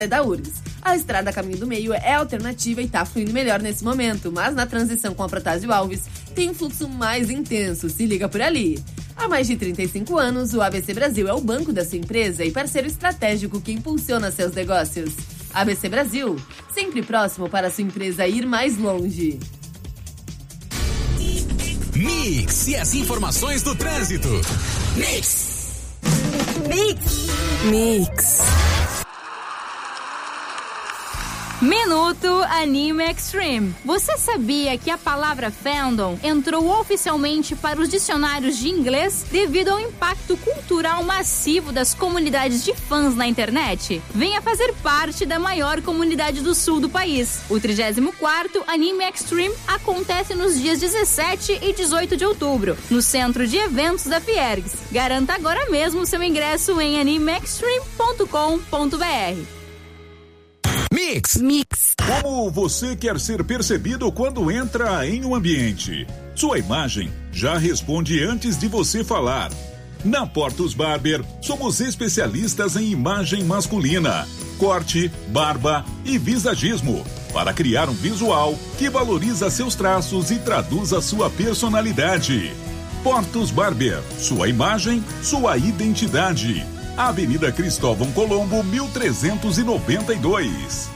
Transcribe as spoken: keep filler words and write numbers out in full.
da U R G S. A estrada Caminho do Meio é alternativa e tá fluindo melhor nesse momento, mas na transição com a Protásio Alves tem um fluxo mais intenso, se liga por ali. Há mais de trinta e cinco anos, o A B C Brasil é o banco da sua empresa e parceiro estratégico que impulsiona seus negócios. A B C Brasil, sempre próximo para a sua empresa ir mais longe. Mix e as informações do trânsito. Mix. Mix. Mix. Minuto Anime Extreme. Você sabia que a palavra fandom entrou oficialmente para os dicionários de inglês devido ao impacto cultural massivo das comunidades de fãs na internet? Venha fazer parte da maior comunidade do sul do país. O trigésimo quarto Anime Extreme acontece nos dias dezessete e dezoito de outubro, no Centro de Eventos da Fiergs. Garanta agora mesmo seu ingresso em anime extreme ponto com ponto b r. Mix. Mix. Como você quer ser percebido quando entra em um ambiente? Sua imagem já responde antes de você falar. Na Portos Barber, somos especialistas em imagem masculina, corte, barba e visagismo, para criar um visual que valoriza seus traços e traduz a sua personalidade. Portos Barber, sua imagem, sua identidade. Avenida Cristóvão Colombo, mil trezentos e noventa e dois.